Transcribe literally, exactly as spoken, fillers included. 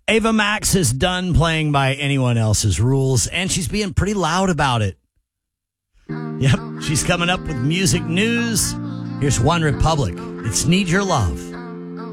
Ava Max is done playing by anyone else's rules, and she's being pretty loud about it. Yep, she's coming up with music news. Here's One Republic. It's Need Your Love.